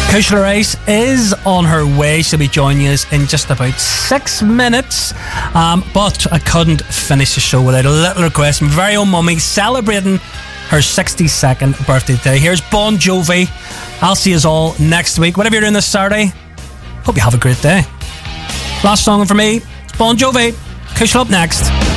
Kushla Rice is on her way. She'll be joining us in just about 6 minutes. But I couldn't finish the show without a little request. My very own mummy celebrating her 62nd birthday today. Here's Bon Jovi. I'll see you all next week. Whatever you're doing this Saturday, hope you have a great day. Last song for me, it's Bon Jovi. Kushla up next.